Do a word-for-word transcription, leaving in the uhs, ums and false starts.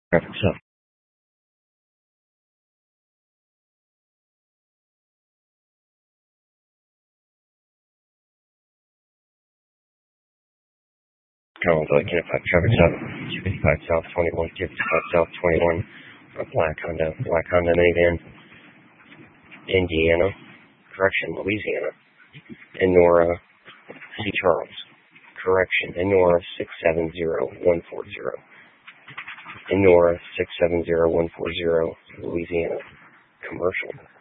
Traffic stop. Collins, like five traffic stop. two fifty-five South twenty-one, two fifty-five South twenty-one. A black Honda, black Honda minivan. Indiana. Correction, Louisiana. Enora C. Charles. Correction, Enora six seven zero one four zero. Enora six seven zero one four zero, Louisiana. Commercial.